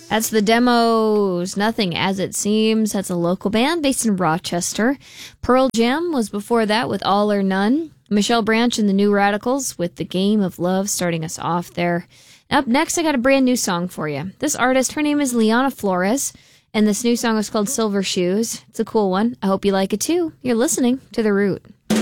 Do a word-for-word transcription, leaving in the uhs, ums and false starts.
That's the Demos, Nothing As It Seems. That's a local band based in Rochester. Pearl Jam was before that with All or None. Michelle Branch and the New Radicals with The Game of Love starting us off there. Up next, I got a brand new song for you. This artist, her name is Liana Flores, and this new song is called Silver Shoes. It's a cool one. I hope you like it too. You're listening to The Root.